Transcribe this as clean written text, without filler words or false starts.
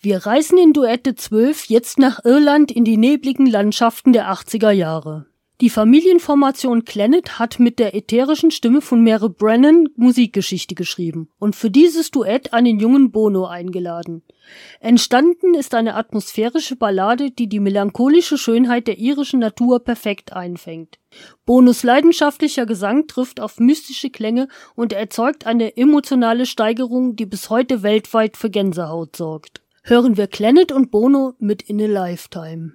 Wir reisen in Duette 12 jetzt nach Irland in die nebligen Landschaften der 80er Jahre. Die Familienformation Clannad hat mit der ätherischen Stimme von Mary Brennan Musikgeschichte geschrieben und für dieses Duett einen jungen Bono eingeladen. Entstanden ist eine atmosphärische Ballade, die die melancholische Schönheit der irischen Natur perfekt einfängt. Bonos leidenschaftlicher Gesang trifft auf mystische Klänge und erzeugt eine emotionale Steigerung, die bis heute weltweit für Gänsehaut sorgt. Hören wir Clannad und Bono mit In a Lifetime.